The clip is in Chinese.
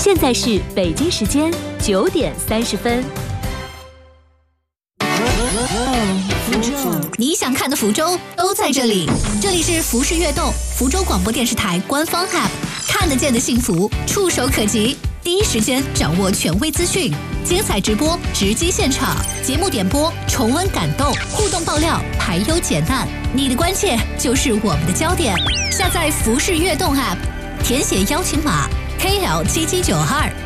现在是北京时间9:30。 你想看的福州都在这里，这里是福氏悦动，福州广播电视台官方 App， 看得见的幸福，触手可及，第一时间掌握权威资讯，精彩直播，直击现场，节目点播，重温感动，互动爆料，排忧解难，你的关切就是我们的焦点。下载福氏悦动 App， 填写邀请码KL7792。